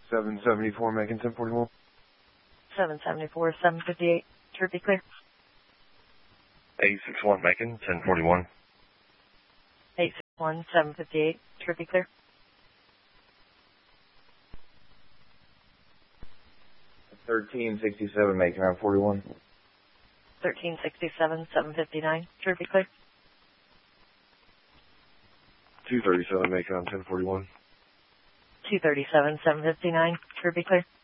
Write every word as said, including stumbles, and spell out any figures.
seven seventy-four, making ten forty-one. seven seventy-four, seven fifty-eight, should be clear. eight six one, making ten forty-one. eight six one, seven fifty-eight, should be clear. thirteen sixty-seven, making nine forty-one. thirteen sixty-seven, seven fifty-nine, should be clear. two thirty-seven, making ten forty-one. two thirty-seven, seven fifty-nine, should be clear.